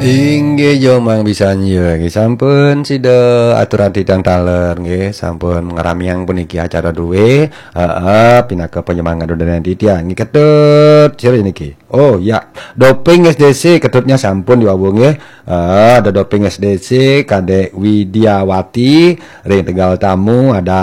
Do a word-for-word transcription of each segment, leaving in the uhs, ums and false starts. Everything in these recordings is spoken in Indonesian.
Inggih jomang bisa nggih sampun sida aturan tidang taler nggih sampun ngeramiang puniki acara duwe heeh pinaka penyemangat dodolan titiang nggih ketut sira niki. Oh ya, doping S D C ketutnya sampun diwawung nggih. Heeh, ada doping S D C Kadek Widiawati ring Tegal Tamu ada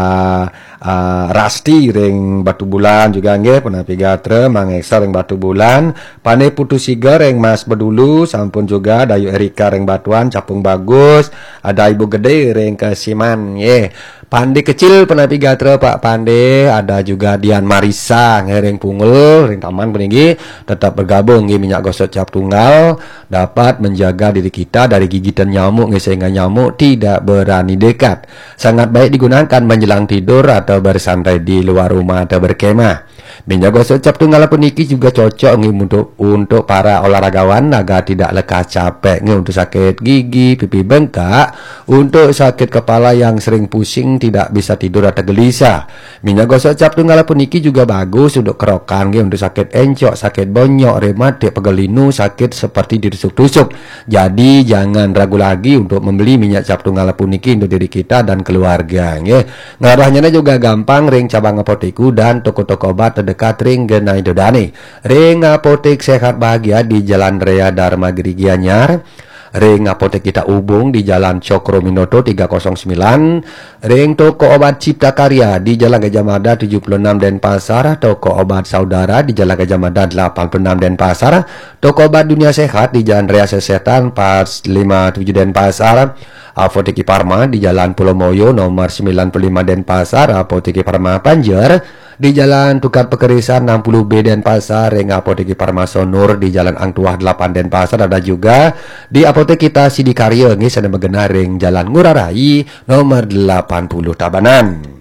uh, Rasti ring Batu Bulan juga nggih penapi gatre mangeksa ring Batu Bulan pane putu siga ring Mas Bedulu sampun juga Dayu Erika ring Batuan Capung Bagus ada Ibu Gede ring Kesiman nggih. Pandi kecil penapi gatre Pak Pande ada juga Dian Marisa ring Pungul ring Taman peninggi tetap bergabung nggih minyak gosok cap tunggal dapat menjaga diri kita dari gigitan nyamuk nggih sehingga nyamuk tidak berani dekat. Sangat baik digunakan menjelang tidur atau bersantai di luar rumah atau berkemah. Minyak gosok cap tunggal puniki juga cocok nggih untuk untuk para olahragawan agar tidak lekas capek nggih untuk sakit gigi, pipi bengkak, untuk sakit kepala yang sering pusing tidak bisa tidur atau gelisah. Minyak gosok cap tunggal puniki juga bagus untuk kerokan nggih untuk sakit encok, sakit bonyok, rematik, pegelinu, sakit seperti ditusuk-tusuk. Jadi jangan ragu lagi untuk membeli minyak cap tunggal puniki untuk diri kita dan keluarga nggih. Ngarahnya juga gampang ring cabang apoteku dan toko-toko obat terdekat ring Genai Dodani. Ring apotek sehat bahagia di Jalan Raya Dharma Giri Gianyar. Ring apotek kita Ubung di Jalan Cokro Minoto tiga nol sembilan. Ring toko obat Cipta Karya di Jalan Gajah Mada tujuh puluh enam Denpasar. Toko obat Saudara di Jalan Gajah Mada delapan puluh enam Denpasar. Toko obat Dunia Sehat di Jalan Raya Sesetan empat lima tujuh Denpasar. Apotek Parma di Jalan Pulau Moyo nomor sembilan puluh lima Denpasar. Apotek Parma Panjer di Jalan Tukar Pekerisan enam puluh B Denpasar. Ring apotek Parma Sonur di Jalan Angtuah delapan Denpasar. Ada juga di apotek kita Sidikarya nggih sana megena ring Jalan Ngurah Rai nomor delapan puluh Tabanan.